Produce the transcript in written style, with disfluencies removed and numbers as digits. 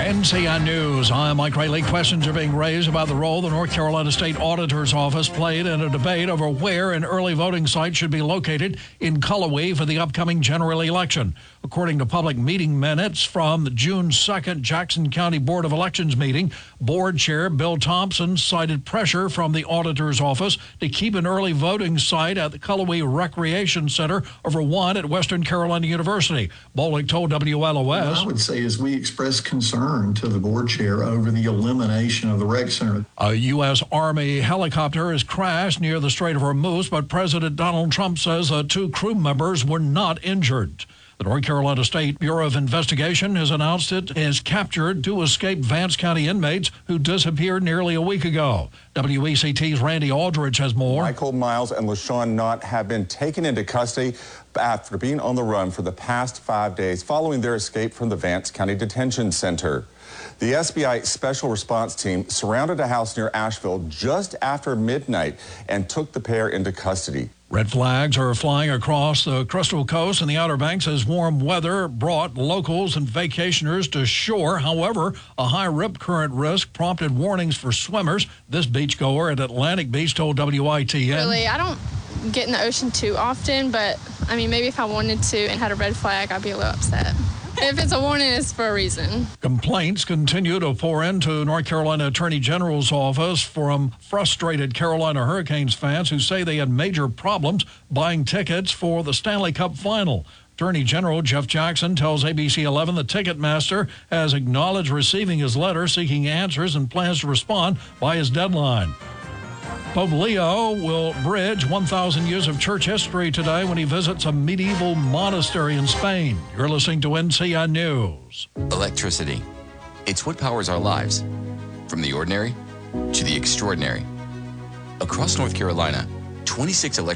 NCN News. I'm Mike Rayleigh. Questions are being raised about the role the North Carolina State Auditor's Office played in a debate over where an early voting site should be located in Cullowhee for the upcoming general election. According to public meeting minutes from the June 2nd Jackson County Board of Elections meeting, Board Chair Bill Thompson cited pressure from the Auditor's Office to keep an early voting site at the Cullowhee Recreation Center over one at Western Carolina University. Bolick told WLOS. What I would say is we express concern to the board chair over the elimination of the rec center. A U.S. Army helicopter has crashed near the Strait of Hormuz, but President Donald Trump says two crew members were not injured. The North Carolina State Bureau of Investigation has announced it has captured two escaped Vance County inmates who disappeared nearly a week ago. WECT's Randy Aldridge has more. Michael Miles and LaShawn Knott have been taken into custody after being on the run for the past 5 days following their escape from the Vance County Detention Center. The SBI Special Response Team surrounded a house near Asheville just after midnight and took the pair into custody. Red flags are flying across the Crystal Coast and the Outer Banks as warm weather brought locals and vacationers to shore. However, a high rip current risk prompted warnings for swimmers. This beachgoer at Atlantic Beach told WITN. Really, I don't get in the ocean too often, but I mean, maybe if I wanted to and had a red flag, I'd be a little upset. If it's a warning, it's for a reason. Complaints continue to pour into North Carolina Attorney General's office from frustrated Carolina Hurricanes fans who say they had major problems buying tickets for the Stanley Cup Final. Attorney General Jeff Jackson tells ABC 11 the Ticketmaster has acknowledged receiving his letter seeking answers and plans to respond by his deadline. Pope Leo will bridge 1,000 years of church history today when he visits a medieval monastery in Spain. You're listening to NCN News. Electricity. It's what powers our lives, from the ordinary to the extraordinary. Across North Carolina, 26 electric